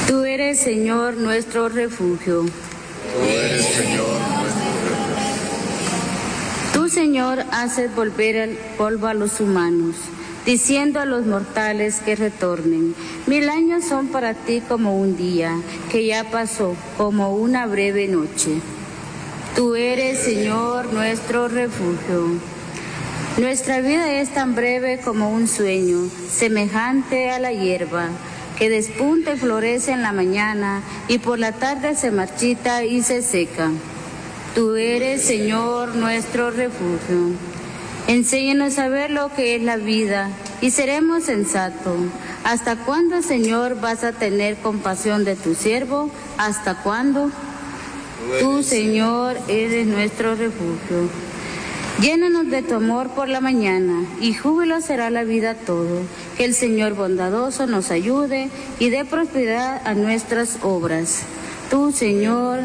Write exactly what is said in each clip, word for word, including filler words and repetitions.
Tú eres, Señor, nuestro refugio. Tú eres, Señor, nuestro refugio. Tú, Señor, haces volver el polvo a los humanos, diciendo a los mortales que retornen. Mil años son para ti como un día, que ya pasó, como una breve noche. Tú eres, Señor, nuestro refugio. Nuestra vida es tan breve como un sueño, semejante a la hierba, que despunta y florece en la mañana y por la tarde se marchita y se seca. Tú eres, Señor, nuestro refugio. Enséñanos a ver lo que es la vida y seremos sensatos. ¿Hasta cuándo, Señor, vas a tener compasión de tu siervo? ¿Hasta cuándo? Tú, Señor, eres nuestro refugio. Llénanos de tu amor por la mañana, y júbilo será la vida todo. Que el Señor bondadoso nos ayude y dé prosperidad a nuestras obras. Tú, Señor,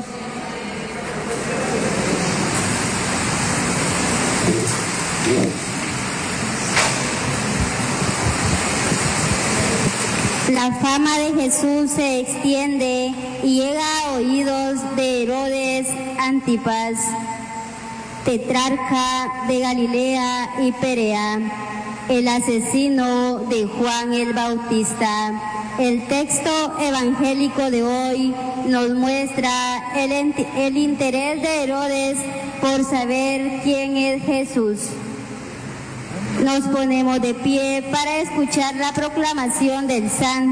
la fama de Jesús se extiende y llega a oídos de Herodes Antipas, tetrarca de Galilea y Perea, el asesino de Juan el Bautista. El texto evangélico de hoy nos muestra el, el interés de Herodes por saber quién es Jesús. Nos ponemos de pie para escuchar la proclamación del Santo